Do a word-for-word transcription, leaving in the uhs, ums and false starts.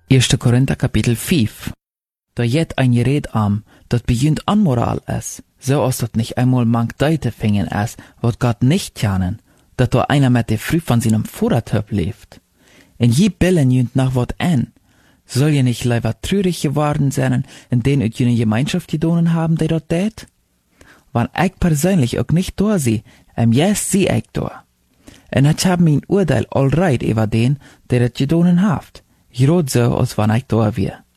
Eerste Korinther Kapitel vijf. Da jet ein Gerät am, dat bejunt anmoral es, so als dat nicht einmal mank Deute fingen es, wat Gott nicht tjanen, dat da einer mit der Früh von seinem Vordertöp lebt. En je billen junt nach wat an. Soll je nicht leider trürig geworden sein, in den ut jene Gemeinschaft gedonen haben, die dort tät? Wann ich persönlich auch nicht da sie, em jes sie ich da. En ich hab mein Urteil allreit über den, der das gedonen haft. Grad so, als wann ich da wär.